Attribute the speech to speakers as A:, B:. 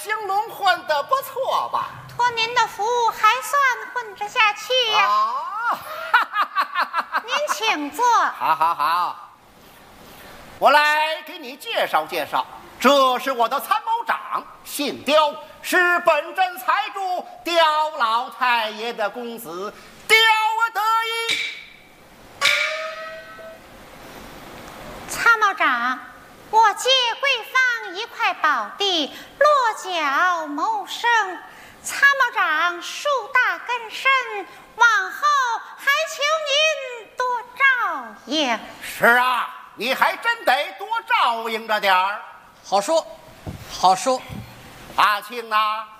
A: 兴隆混得不错吧？
B: 托您的福，还算混着下去呀。
A: 啊，
B: 您请坐。
A: 好，我来给你介绍介绍，这是我的参谋长，姓刁，是本镇财主刁老太爷的公子，刁得意。
B: 参谋长，我借贵方一块宝地，落脚谋生。参谋长树大根深，往后还求您多照应。
A: 是啊，你还真得多照应着点儿。
C: 好说，好说。
A: 阿庆啊，